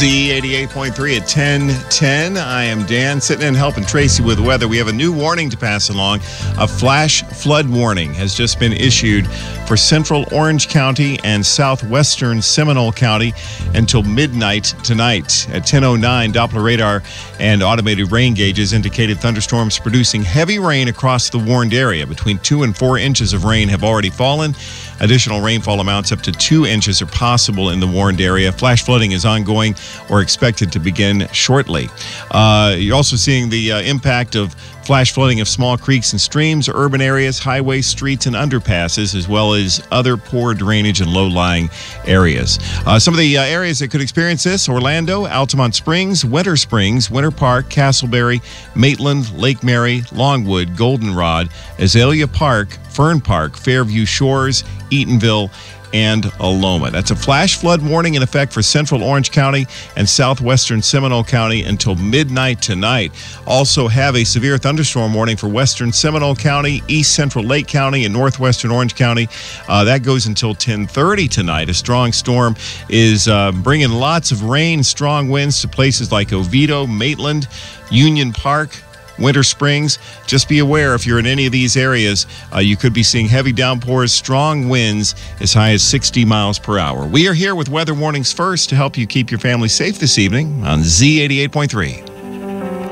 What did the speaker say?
Z88.3 at 10:10. I am Dan, sitting in helping Tracy with the weather. We have a new warning to pass along. A flash flood warning has just been issued for central Orange County and southwestern Seminole County until midnight tonight. At 10:09, Doppler radar and automated rain gauges indicated thunderstorms producing heavy rain across the warned area. Between 2 and 4 inches of rain have already fallen. Additional rainfall amounts up to 2 inches are possible in the warned area. Flash flooding is ongoing or expected to begin shortly. You're also seeing the impact of flash flooding of small creeks and streams, urban areas, highways, streets, and underpasses, as well as other poor drainage and low-lying areas. Some of the areas that could experience this: Orlando, Altamont Springs, Winter Park, Castleberry, Maitland, Lake Mary, Longwood, Goldenrod, Azalea Park, Fern Park, Fairview Shores, Eatonville, and Aloma. That's a flash flood warning in effect for central Orange County and southwestern Seminole County until midnight tonight. Also have a severe thunderstorm warning for western Seminole County, east central Lake County, and northwestern Orange County. That goes until 10:30 tonight. A strong storm is bringing lots of rain, strong winds to places like Oviedo, Maitland, Union Park, Winter Springs. Just be aware, if you're in any of these areas, you could be seeing heavy downpours, strong winds as high as 60 miles per hour. We are here with weather warnings first to help you keep your family safe this evening on Z88.3.